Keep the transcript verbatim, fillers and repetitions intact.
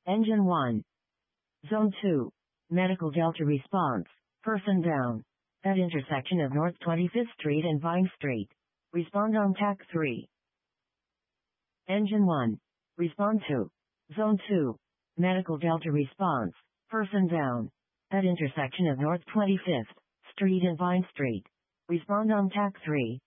Engine one. Zone two. Medical Delta response. Person down. At intersection of North twenty-fifth Street and Vine Street. Respond on T A C three. Engine one. Respond to. Zone two. Medical Delta response. Person down. At intersection of North twenty-fifth Street and Vine Street. Respond on T A C three.